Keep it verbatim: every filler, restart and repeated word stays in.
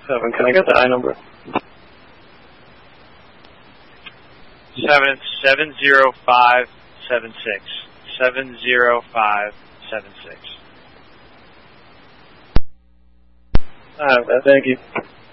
Seven. Can I get the I number? Seven seven zero five seven six. Seven zero five seven six. All right, thank you.